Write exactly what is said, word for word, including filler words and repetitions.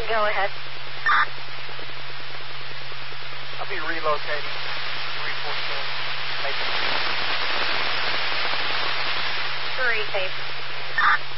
Go ahead. I'll be relocating three fourteen. Three, tape.